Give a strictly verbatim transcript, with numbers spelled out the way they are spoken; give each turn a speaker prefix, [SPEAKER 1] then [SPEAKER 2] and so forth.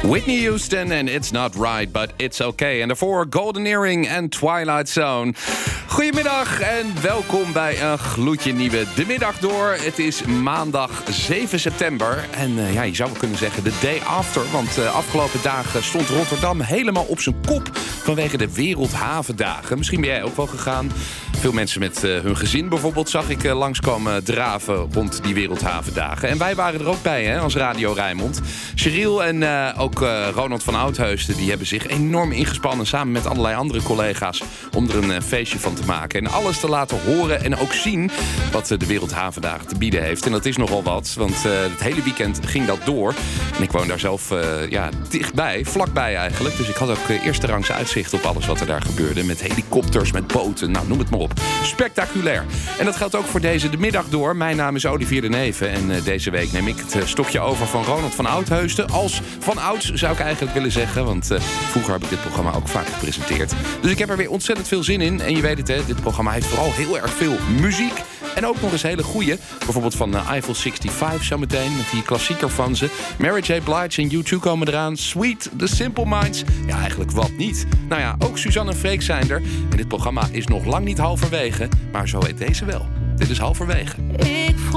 [SPEAKER 1] Whitney Houston en It's Not Right, But It's Okay. En daarvoor Golden Earring en Twilight Zone. Goedemiddag en welkom bij een gloedje nieuwe De Middag Door. Het is maandag zeven september. En uh, ja, je zou wel kunnen zeggen de day after. Want uh, afgelopen dagen stond Rotterdam helemaal op zijn kop vanwege de Wereldhavendagen. Misschien ben jij ook wel gegaan. Veel mensen met uh, hun gezin bijvoorbeeld zag ik uh, langskomen draven rond die Wereldhavendagen. En wij waren er ook bij, hè, als Radio Rijnmond. Cheryl en uh, ook uh, Ronald van Oudheusden, die hebben zich enorm ingespannen samen met allerlei andere collega's om er een uh, feestje van te maken. En alles te laten horen en ook zien wat uh, de Wereldhavendagen te bieden heeft. En dat is nogal wat, want uh, het hele weekend ging dat door. En ik woon daar zelf uh, ja, dichtbij, vlakbij eigenlijk. Dus ik had ook uh, eerste rangs uitzicht op alles wat er daar gebeurde. Met helikopters, met boten, nou noem het maar op. Spectaculair. En dat geldt ook voor deze De Middag Door. Mijn naam is Olivier de Neve en uh, deze week neem ik het uh, stokje over van Ronald van Oudheusden. Als van ouds zou ik eigenlijk willen zeggen, want uh, vroeger heb ik dit programma ook vaak gepresenteerd. Dus ik heb er weer ontzettend veel zin in. En je weet het, hè, dit programma heeft vooral heel erg veel muziek. En ook nog eens hele goeie. Bijvoorbeeld van uh, Eiffel vijfenzestig zometeen. Met die klassieker van ze. Mary J. Blige en U twee komen eraan. Sweet, The Simple Minds. Ja, eigenlijk wat niet. Nou ja, ook Suzanne en Freek zijn er. En dit programma is nog lang niet halverwege. Maar zo heet deze wel. Dit is halverwege.
[SPEAKER 2] Ik